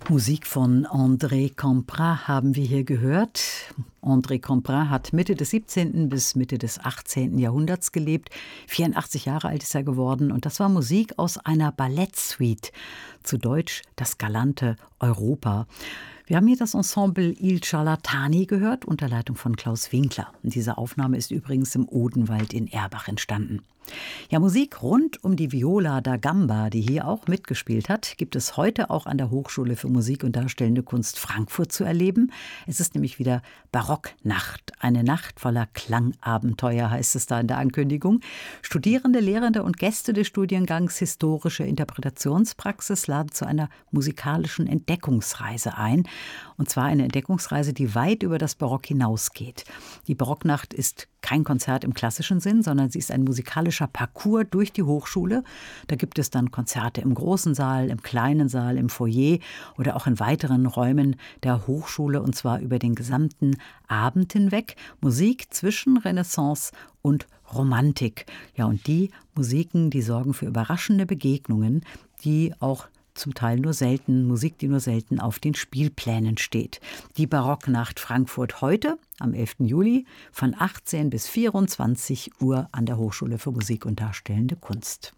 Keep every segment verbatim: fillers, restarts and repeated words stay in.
Musik von André Campra haben wir hier gehört. André Campra hat Mitte des siebzehnten bis Mitte des achtzehnten Jahrhunderts gelebt. vierundachtzig Jahre alt ist er geworden und das war Musik aus einer Ballettsuite, zu Deutsch das galante Europa. Wir haben hier das Ensemble Il Ciarlatani gehört, unter Leitung von Klaus Winkler. Und diese Aufnahme ist übrigens im Odenwald in Erbach entstanden. Ja, Musik rund um die Viola da Gamba, die hier auch mitgespielt hat, gibt es heute auch an der Hochschule für Musik und Darstellende Kunst Frankfurt zu erleben. Es ist nämlich wieder Barocknacht, eine Nacht voller Klangabenteuer, heißt es da in der Ankündigung. Studierende, Lehrende und Gäste des Studiengangs Historische Interpretationspraxis laden zu einer musikalischen Entdeckungsreise ein. Und zwar eine Entdeckungsreise, die weit über das Barock hinausgeht. Die Barocknacht ist kein Konzert im klassischen Sinn, sondern sie ist ein musikalischer Parcours durch die Hochschule. Da gibt es dann Konzerte im großen Saal, im kleinen Saal, im Foyer oder auch in weiteren Räumen der Hochschule, und zwar über den gesamten Abend hinweg. Musik zwischen Renaissance und Romantik. Ja, und die Musiken, die sorgen für überraschende Begegnungen, die auch zum Teil nur selten, Musik, die nur selten auf den Spielplänen steht. Die Barocknacht Frankfurt heute, am elften Juli, von achtzehn bis vierundzwanzig Uhr an der Hochschule für Musik und Darstellende Kunst.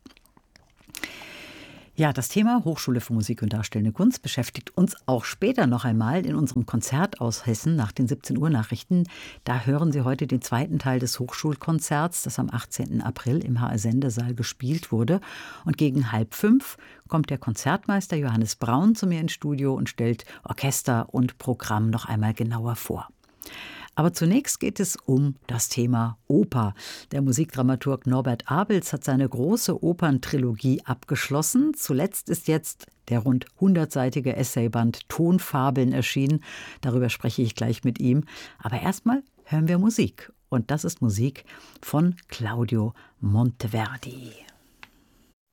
Ja, das Thema Hochschule für Musik und Darstellende Kunst beschäftigt uns auch später noch einmal in unserem Konzert aus Hessen nach den siebzehn Uhr Nachrichten. Da hören Sie heute den zweiten Teil des Hochschulkonzerts, das am achtzehnten April im H R Sendesaal gespielt wurde. Und gegen halb fünf kommt der Konzertmeister Johannes Braun zu mir ins Studio und stellt Orchester und Programm noch einmal genauer vor. Aber zunächst geht es um das Thema Oper. Der Musikdramaturg Norbert Abels hat seine große Operntrilogie abgeschlossen. Zuletzt ist jetzt der rund hundertseitige Essayband Tonfabeln erschienen. Darüber spreche ich gleich mit ihm. Aber erstmal hören wir Musik. Und das ist Musik von Claudio Monteverdi.